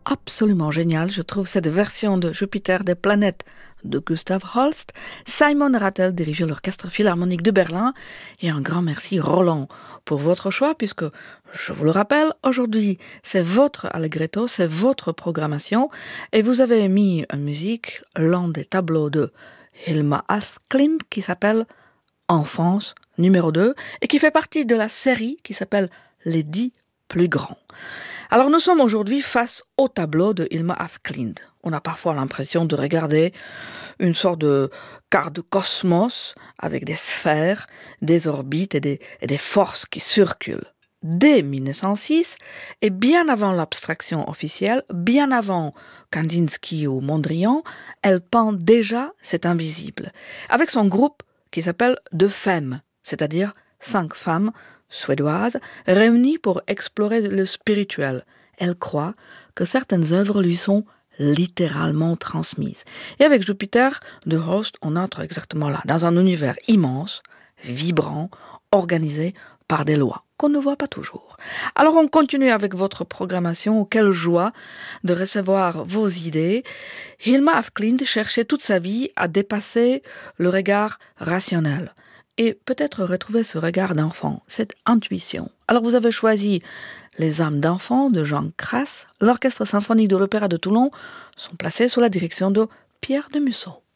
absolument géniale. Je trouve cette version de Jupiter des planètes de Gustav Holst. Simon Rattle dirigeait l'Orchestre Philharmonique de Berlin. Et un grand merci Roland pour votre choix, puisque, je vous le rappelle, aujourd'hui, c'est votre Allegretto, c'est votre programmation. Et vous avez mis en musique l'un des tableaux de Hilma af Klint qui s'appelle Enfance numéro 2 et qui fait partie de la série qui s'appelle Les 10 plus grands. Alors nous sommes aujourd'hui face au tableau de Hilma af Klint. On a parfois l'impression de regarder une sorte de carte de cosmos avec des sphères, des orbites et des forces qui circulent. Dès 1906, et bien avant l'abstraction officielle, bien avant Kandinsky ou Mondrian, elle peint déjà cet invisible, avec son groupe qui s'appelle De Femme, c'est-à-dire 5 femmes suédoises réunies pour explorer le spirituel. Elle croit que certaines œuvres lui sont littéralement transmises. Et avec Jupiter de Holst, on entre exactement là, dans un univers immense, vibrant, organisé par des lois qu'on ne voit pas toujours. Alors on continue avec votre programmation. Quelle joie de recevoir vos idées. Hilma af Klint cherchait toute sa vie à dépasser le regard rationnel et peut-être retrouver ce regard d'enfant, cette intuition. Alors vous avez choisi Les âmes d'enfants de Jean Crass. L'Orchestre symphonique de l'Opéra de Toulon sont placés sous la direction de Pierre de Mussot.